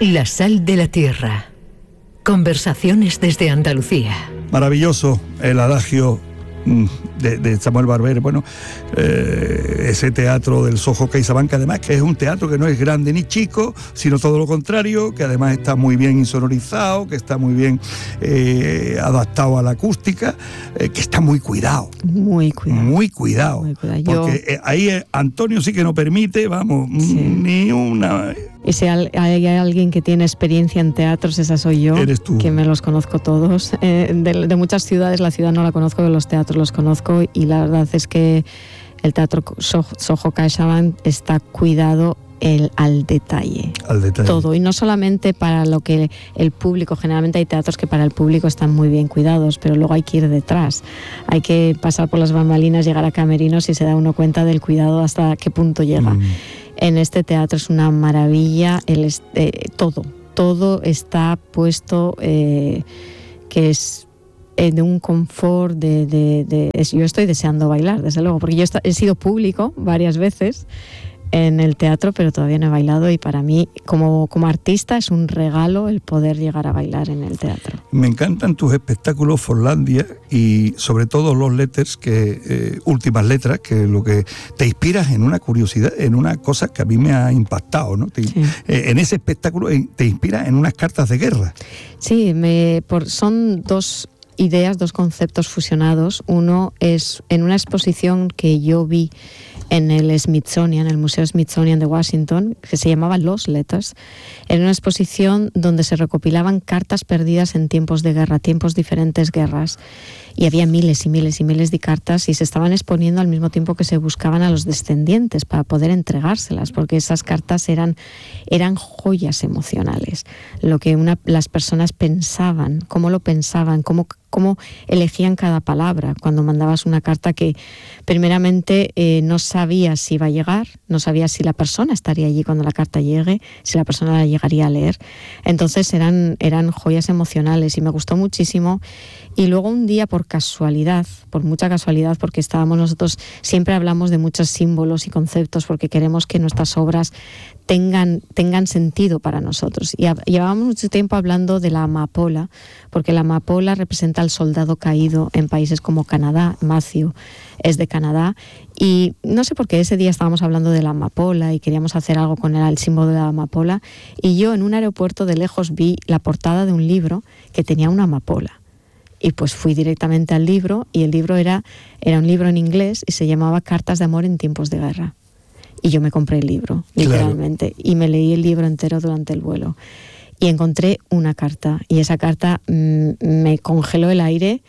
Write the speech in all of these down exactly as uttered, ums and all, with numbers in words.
La sal de la tierra. Conversaciones desde Andalucía. Maravilloso el adagio de, de Samuel Barber. Bueno, eh, ese teatro del Soho CaixaBank, que además que es un teatro que no es grande ni chico, sino todo lo contrario, que además está muy bien insonorizado, que está muy bien eh, adaptado a la acústica, eh, que está muy cuidado. Muy cuidado. Muy cuidado. Muy cuidado. Porque Yo... eh, ahí eh, Antonio sí que no permite, vamos, sí. ni una... Y si hay alguien que tiene experiencia en teatros, esa soy yo. Eres tú. Que me los conozco todos. Eh, de, de muchas ciudades, la ciudad no la conozco, pero los teatros los conozco, y la verdad es que el teatro Soho CaixaBank está cuidado el, al detalle. Al detalle. Todo. Y no solamente para lo que el público, generalmente hay teatros que para el público están muy bien cuidados, pero luego hay que ir detrás. Hay que pasar por las bambalinas, llegar a camerinos y se da uno cuenta del cuidado hasta qué punto llega. Mm. En este teatro es una maravilla, el, eh, todo, todo está puesto, eh, que es eh, de un confort, de, de, de es, yo estoy deseando bailar, desde luego, porque yo he, he sido público varias veces en el teatro, pero todavía no he bailado, y para mí, como, como artista, es un regalo el poder llegar a bailar en el teatro. Me encantan tus espectáculos Forlandia, y sobre todo los letters, que eh, últimas letras, que lo que te inspiras en una curiosidad, en una cosa que a mí me ha impactado, ¿no? Te, sí. eh, en ese espectáculo te inspiras en unas cartas de guerra. Sí, me, por, son dos ideas, dos conceptos fusionados. Uno es en una exposición que yo vi en el Smithsonian, el Museo Smithsonian de Washington, que se llamaba Los Letters. Era una exposición donde se recopilaban cartas perdidas en tiempos de guerra, tiempos diferentes guerras, y había miles y miles y miles de cartas, y se estaban exponiendo al mismo tiempo que se buscaban a los descendientes para poder entregárselas, porque esas cartas eran, eran joyas emocionales, lo que una, las personas pensaban, cómo lo pensaban, cómo cómo elegían cada palabra cuando mandabas una carta que primeramente eh, no sabías si iba a llegar, no sabías si la persona estaría allí cuando la carta llegue, si la persona la llegaría a leer. Entonces eran, eran joyas emocionales, y me gustó muchísimo. Y luego un día, por casualidad, por mucha casualidad, porque estábamos nosotros, siempre hablamos de muchos símbolos y conceptos porque queremos que nuestras obras tengan, tengan sentido para nosotros. Y llevábamos mucho tiempo hablando de la amapola, porque la amapola representa al soldado caído en países como Canadá. Matthew es de Canadá, y no sé por qué ese día estábamos hablando de la amapola y queríamos hacer algo con el, el símbolo de la amapola, y yo en un aeropuerto de lejos vi la portada de un libro que tenía una amapola. Y pues fui directamente al libro, y el libro era, era un libro en inglés y se llamaba Cartas de amor en tiempos de guerra. Y yo me compré el libro, literalmente, claro. Y me leí el libro entero durante el vuelo. Y encontré una carta, y esa carta mmm, me congeló el aire,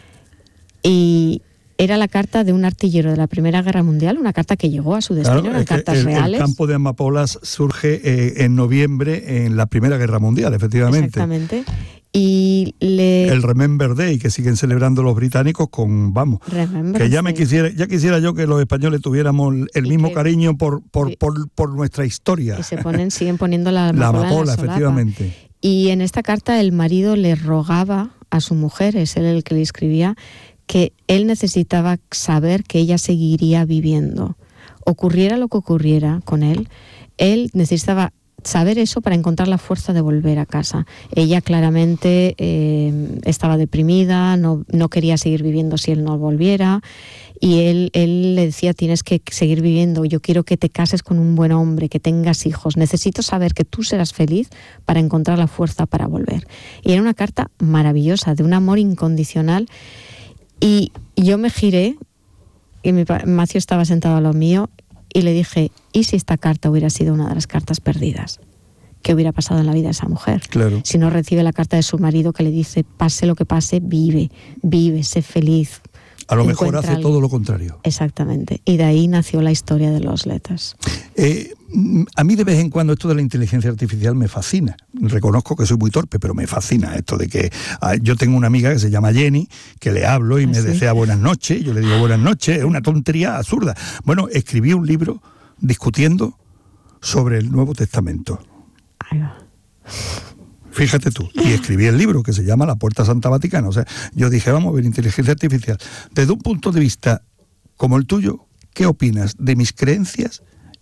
y era la carta de un artillero de la Primera Guerra Mundial, una carta que llegó a su destino, claro, eran cartas el, reales. El campo de amapolas surge eh, en noviembre en la Primera Guerra Mundial, efectivamente. Exactamente. Y le... el Remember Day, que siguen celebrando los británicos con, vamos, Remember que ya me quisiera, ya quisiera yo que los españoles tuviéramos el y mismo que, cariño por, por, sí. por, por nuestra historia. Y se ponen, siguen poniendo la amapola, la amapola, en la efectivamente. Y en esta carta el marido le rogaba a su mujer, es él el que le escribía, que él necesitaba saber que ella seguiría viviendo. Ocurriera lo que ocurriera con él, él necesitaba saber eso para encontrar la fuerza de volver a casa. Ella claramente eh, estaba deprimida, no, no quería seguir viviendo si él no volviera, y él, él le decía: tienes que seguir viviendo, yo quiero que te cases con un buen hombre, que tengas hijos, necesito saber que tú serás feliz para encontrar la fuerza para volver. Y era una carta maravillosa, de un amor incondicional, y yo me giré, y mi Macio estaba sentado a lo mío, y le dije: ¿y si esta carta hubiera sido una de las cartas perdidas? ¿Qué hubiera pasado en la vida de esa mujer? Claro. Si no recibe la carta de su marido que le dice: pase lo que pase, vive, vive, sé feliz. A lo mejor hace algo. Todo lo contrario. Exactamente. Y de ahí nació la historia de Los Letters. Eh, a mí de vez en cuando esto de la inteligencia artificial me fascina. Reconozco que soy muy torpe, pero me fascina esto de que ah, yo tengo una amiga que se llama Jenny, que le hablo y ¿Ah, me sí? desea buenas noches, yo le digo buenas noches, es una tontería absurda. Bueno, escribí un libro discutiendo sobre el Nuevo Testamento. Ahí va. Fíjate tú, y escribí el libro que se llama La Puerta Santa Vaticana. O sea, yo dije, vamos a ver, inteligencia artificial. Desde un punto de vista como el tuyo, ¿qué opinas de mis creencias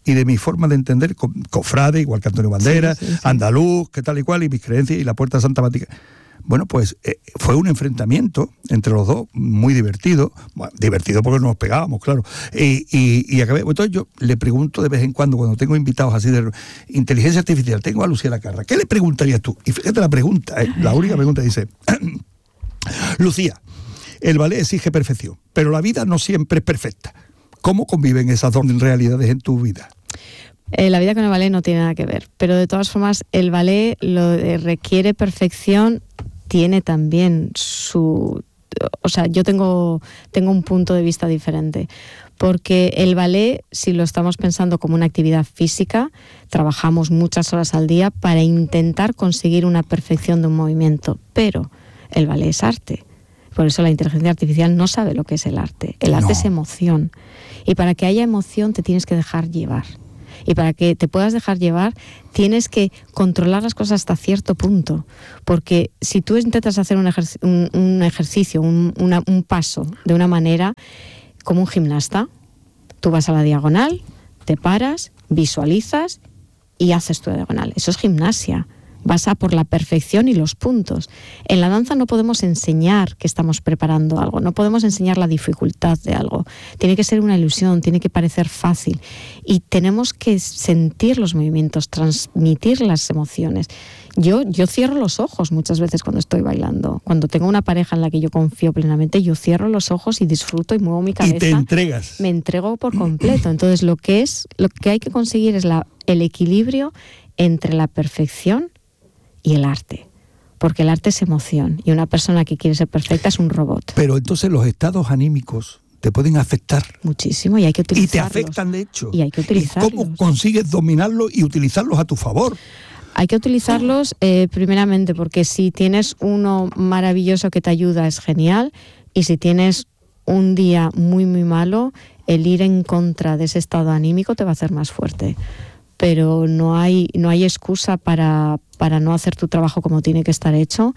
y de mi forma de entender, co- cofrade, igual que Antonio Banderas, sí, sí, sí. andaluz, que tal y cual, y mis creencias, y la Puerta de Santa Vaticana. Bueno, pues eh, fue un enfrentamiento entre los dos, muy divertido, bueno, divertido porque nos pegábamos, claro, y, y, y acabé. Entonces yo le pregunto de vez en cuando, cuando tengo invitados así de inteligencia artificial, tengo a Lucía Lacarra, ¿qué le preguntarías tú? Y fíjate la pregunta, ¿eh? La única pregunta dice, Lucía, el ballet exige perfección, pero la vida no siempre es perfecta. ¿Cómo conviven esas dos realidades en tu vida? Eh, la vida con el ballet no tiene nada que ver, pero de todas formas el ballet lo de requiere perfección, tiene también su... O sea, yo tengo, tengo un punto de vista diferente, porque el ballet, si lo estamos pensando como una actividad física, trabajamos muchas horas al día para intentar conseguir una perfección de un movimiento, pero el ballet es arte. Por eso la inteligencia artificial no sabe lo que es el arte. El arte no. es emoción. Y para que haya emoción te tienes que dejar llevar. Y para que te puedas dejar llevar, tienes que controlar las cosas hasta cierto punto. Porque si tú intentas hacer un, ejerc- un, un ejercicio, un, una, un paso de una manera como un gimnasta, tú vas a la diagonal, te paras, visualizas y haces tu diagonal. Eso es gimnasia. Vas a por la perfección y los puntos. En la danza no podemos enseñar que estamos preparando algo, no podemos enseñar la dificultad de algo. Tiene que ser una ilusión, tiene que parecer fácil. Y tenemos que sentir los movimientos, transmitir las emociones. Yo, yo cierro los ojos muchas veces cuando estoy bailando. Cuando tengo una pareja en la que yo confío plenamente, yo cierro los ojos y disfruto y muevo mi cabeza. Y te entregas. Me entrego por completo. Entonces lo que es, lo que hay que conseguir es la, el equilibrio entre la perfección y el arte, porque el arte es emoción y una persona que quiere ser perfecta es un robot. Pero entonces los estados anímicos te pueden afectar muchísimo y hay que utilizarlos. Y te afectan de hecho. Y hay que utilizarlos. ¿Y cómo consigues dominarlos y utilizarlos a tu favor? Hay que utilizarlos eh, primeramente porque si tienes uno maravilloso que te ayuda es genial, y si tienes un día muy muy malo, el ir en contra de ese estado anímico te va a hacer más fuerte. Pero no hay no hay excusa para, para no hacer tu trabajo como tiene que estar hecho,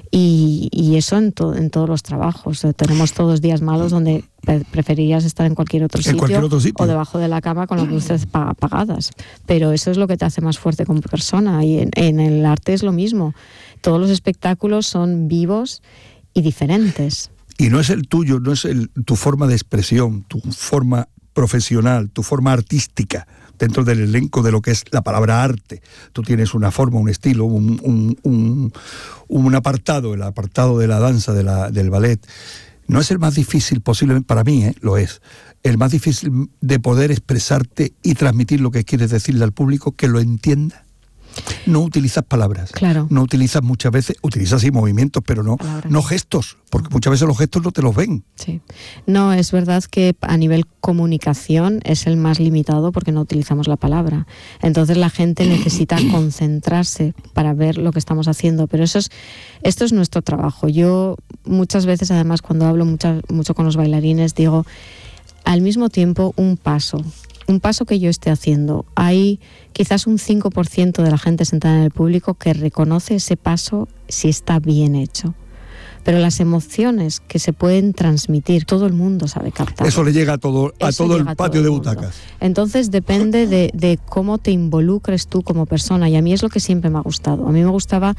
y, y eso en, to, en todos los trabajos. O sea, tenemos todos días malos donde preferirías estar en cualquier otro, en sitio, cualquier otro sitio o debajo de la cama con las luces apagadas, pero eso es lo que te hace más fuerte como persona, y en, en el arte es lo mismo. Todos los espectáculos son vivos y diferentes. Y no es el tuyo, no es el, tu forma de expresión, tu forma profesional, tu forma artística, dentro del elenco de lo que es la palabra arte. Tú tienes una forma, un estilo, un, un, un, un apartado, el apartado de la danza, de la, del ballet. No es el más difícil, posiblemente para mí, ¿eh? Lo es. El más difícil de poder expresarte y transmitir lo que quieres decirle al público, que lo entienda. No utilizas palabras, claro. No utilizas muchas veces, utilizas sí movimientos, pero no, no gestos, porque muchas veces los gestos no te los ven. Sí. No, es verdad que a nivel comunicación es el más limitado porque no utilizamos la palabra. Entonces la gente necesita concentrarse para ver lo que estamos haciendo, pero eso es, esto es nuestro trabajo. Yo muchas veces, además, cuando hablo mucho, mucho con los bailarines, digo, al mismo tiempo, un paso. Un paso que yo esté haciendo, hay quizás un cinco por ciento de la gente sentada en el público que reconoce ese paso si está bien hecho. Pero las emociones que se pueden transmitir, todo el mundo sabe captar. Eso le llega a todo, a todo el patio de butacas. Entonces depende de, de cómo te involucres tú como persona, y a mí es lo que siempre me ha gustado. A mí me gustaba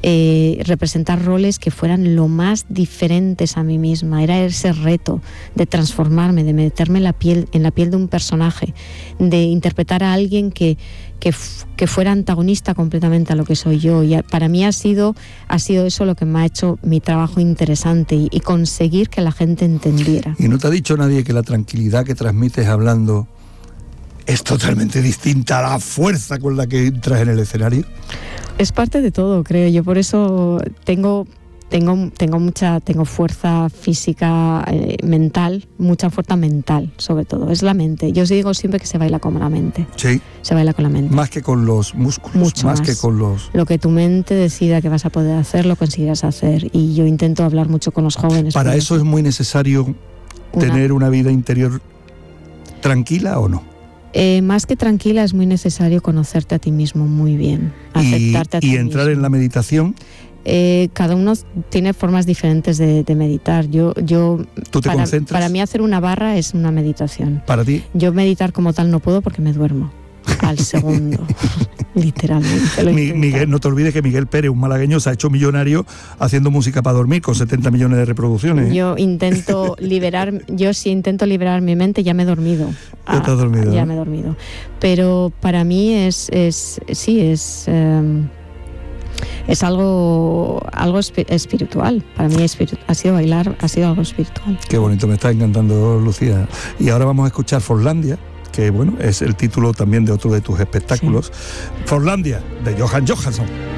eh, representar roles que fueran lo más diferentes a mí misma. Era ese reto de transformarme, de meterme en la piel, en la piel de un personaje, de interpretar a alguien que Que, f- que fuera antagonista completamente a lo que soy yo, y a, para mí ha sido ha sido eso lo que me ha hecho mi trabajo interesante, y, y conseguir que la gente entendiera. ¿Y no te ha dicho nadie que la tranquilidad que transmites hablando es totalmente distinta a la fuerza con la que entras en el escenario? Es parte de todo, creo yo. Por eso tengo tengo tengo mucha tengo fuerza física, eh, mental, mucha fuerza mental, sobre todo. Es la mente. Yo os digo siempre que se baila con la mente. Sí. Se baila con la mente. Más que con los músculos. Mucho más, más que con los... Lo que tu mente decida que vas a poder hacer, lo conseguirás hacer. Y yo intento hablar mucho con los jóvenes. Para eso es muy necesario una... tener una vida interior tranquila, ¿o no? Eh, más que tranquila, es muy necesario conocerte a ti mismo muy bien, aceptarte a ti mismo. ¿Y entrar mismo. en la meditación? Eh, cada uno tiene formas diferentes de, de meditar. Yo, yo ¿Tú te para, concentras? Para mí hacer una barra es una meditación. ¿Para ti? Yo meditar como tal no puedo porque me duermo. al segundo. Literalmente. Lo Mi, Miguel, no te olvides que Miguel Pérez, un malagueño, se ha hecho millonario haciendo música para dormir con setenta millones de reproducciones. Yo intento liberar, yo sí intento liberar mi mente, ya me he dormido. Ya te has dormido. Ah, ya ¿no? me he dormido. Pero para mí es, es sí, es... Um, es algo algo espiritual. Para mí espiritu- ha sido bailar, ha sido algo espiritual. Qué bonito, me está encantando, Lucía. Y ahora vamos a escuchar Forlandia, que bueno, es el título también de otro de tus espectáculos. Sí. Forlandia, de Johan Johansson.